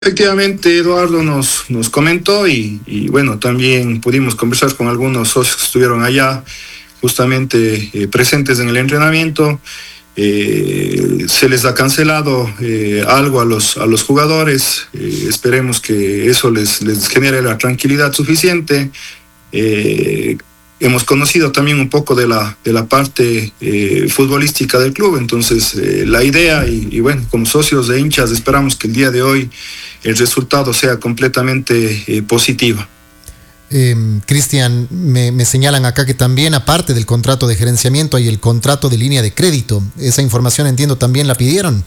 Efectivamente, Eduardo nos comentó y bueno, también pudimos conversar con algunos socios que estuvieron allá justamente presentes en el entrenamiento. Se les ha cancelado algo a los jugadores. Esperemos que eso les genere la tranquilidad suficiente. Hemos conocido también un poco de la parte futbolística del club, entonces la idea y bueno, como socios de hinchas esperamos que el día de hoy el resultado sea completamente positivo. Cristian, me señalan acá que también, aparte del contrato de gerenciamiento, hay el contrato de línea de crédito. Esa información, entiendo, también la pidieron.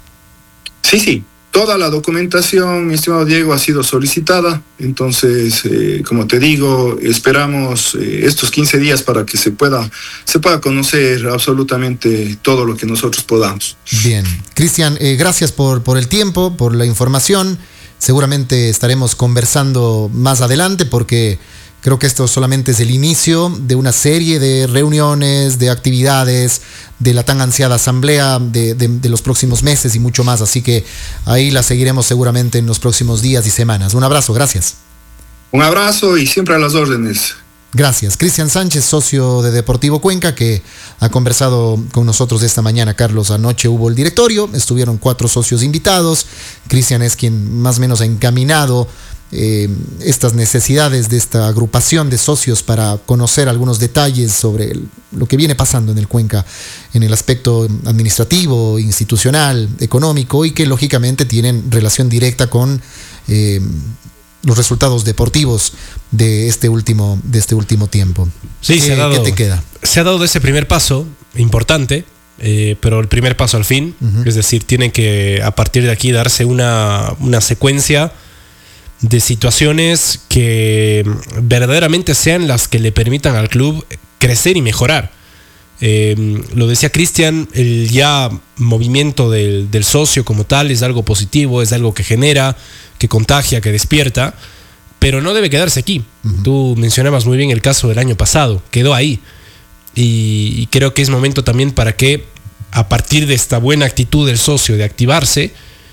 Sí. Toda la documentación, mi estimado Diego, ha sido solicitada. Entonces, como te digo, esperamos estos 15 días para que se pueda conocer absolutamente todo lo que nosotros podamos. Bien. Cristian, gracias por el tiempo, por la información. Seguramente estaremos conversando más adelante porque creo que esto solamente es el inicio de una serie de reuniones, de actividades, de la tan ansiada asamblea de los próximos meses y mucho más. Así que ahí la seguiremos seguramente en los próximos días y semanas. Un abrazo, gracias. Un abrazo y siempre a las órdenes. Gracias. Cristian Sánchez, socio de Deportivo Cuenca, que ha conversado con nosotros esta mañana. Carlos, anoche hubo el directorio, estuvieron 4 socios invitados. Cristian es quien más o menos ha encaminado estas necesidades de esta agrupación de socios para conocer algunos detalles sobre lo que viene pasando en el Cuenca en el aspecto administrativo, institucional, económico y que lógicamente tienen relación directa con los resultados deportivos de este último tiempo. Sí, ¿Qué te queda? Se ha dado ese primer paso importante, pero el primer paso al fin, es decir, tiene que a partir de aquí darse una secuencia de situaciones que verdaderamente sean las que le permitan al club crecer y mejorar. Lo decía Cristian, el ya movimiento del socio como tal es algo positivo, es algo que genera, que contagia, que despierta, pero no debe quedarse aquí. Tú mencionabas muy bien el caso del año pasado, quedó ahí. Y creo que es momento también para que, a partir de esta buena actitud del socio de activarse,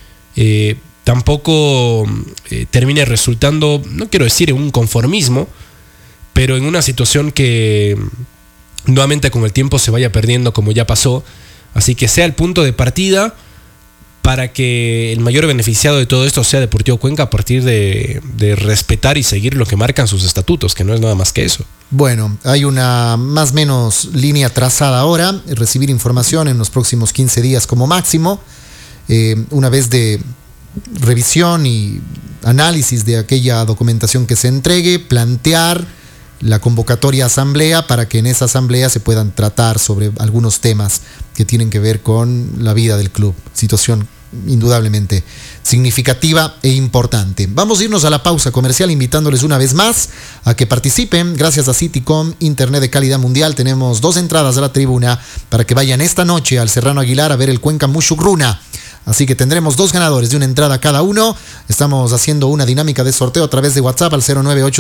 tampoco termine resultando, no quiero decir en un conformismo, pero en una situación que nuevamente con el tiempo se vaya perdiendo como ya pasó. Así que sea el punto de partida para que el mayor beneficiado de todo esto sea Deportivo Cuenca a partir de respetar y seguir lo que marcan sus estatutos, que no es nada más que eso. Bueno, hay una más o menos línea trazada ahora, recibir información en los próximos 15 días como máximo, una vez de revisión y análisis de aquella documentación que se entregue, plantear la convocatoria a asamblea para que en esa asamblea se puedan tratar sobre algunos temas que tienen que ver con la vida del club. Situación indudablemente significativa e importante. Vamos a irnos a la pausa comercial invitándoles una vez más a que participen. Gracias a Citycom, internet de calidad mundial, tenemos 2 entradas a la tribuna para que vayan esta noche al Serrano Aguilar a ver el Cuenca Mushugruna. Así que tendremos 2 ganadores de una entrada cada uno. Estamos haciendo una dinámica de sorteo a través de WhatsApp al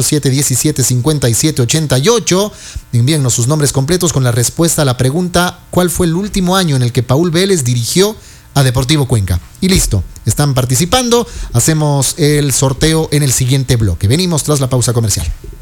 0987175788. Envíennos sus nombres completos con la respuesta a la pregunta: ¿cuál fue el último año en el que Paul Vélez dirigió a Deportivo Cuenca? Y listo, están participando. Hacemos el sorteo en el siguiente bloque. Venimos tras la pausa comercial.